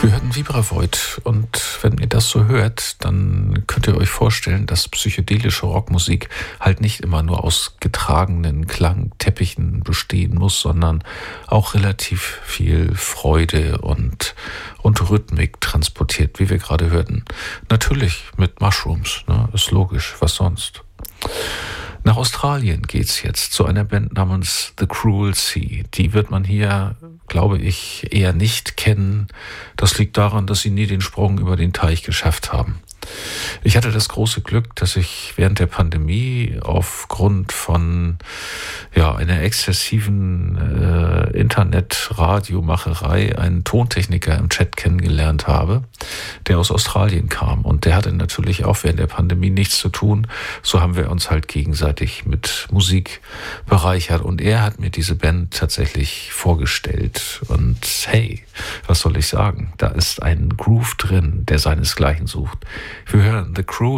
Wir hörten Vibravoid und wenn ihr das so hört, dann könnt ihr euch vorstellen, dass psychedelische Rockmusik halt nicht immer nur aus getragenen Klangteppichen bestehen muss, sondern auch relativ viel Freude und Rhythmik transportiert, wie wir gerade hörten. Natürlich mit Mushrooms, ne? Ist logisch, was sonst. Nach Australien geht's jetzt zu einer Band namens The Cruel Sea. Die wird man hier, glaube ich, eher nicht kennen. Das liegt daran, dass sie nie den Sprung über den Teich geschafft haben. Ich hatte das große Glück, dass ich während der Pandemie aufgrund von einer exzessiven Internet-Radiomacherei einen Tontechniker im Chat kennengelernt habe, der aus Australien kam. Und der hatte natürlich auch während der Pandemie nichts zu tun. So haben wir uns halt gegenseitig mit Musik bereichert. Und er hat mir diese Band tatsächlich vorgestellt. Und hey, was soll ich sagen? Da ist ein Groove drin, der seinesgleichen sucht. Wir hören The Cruel